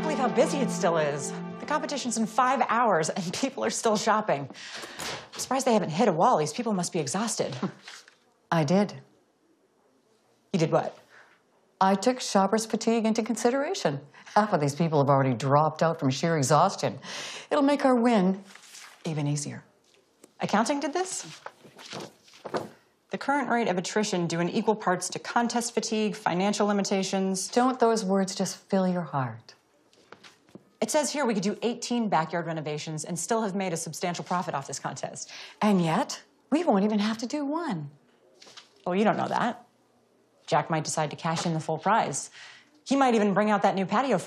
can't believe how busy it still is. The competition's in 5 hours and people are still shopping. I'm surprised they haven't hit a wall. These people must be exhausted. I did. You did what? I took shoppers' fatigue into consideration. Half of these people have already dropped out from sheer exhaustion. It'll make our win even easier. Accounting did this? The current rate of attrition due in equal parts to contest fatigue, financial limitations. Don't those words just fill your heart? It says here we could do 18 backyard renovations and still have made a substantial profit off this contest. And yet, we won't even have to do one. Well, you don't know that. Jack might decide to cash in the full prize. He might even bring out that new patio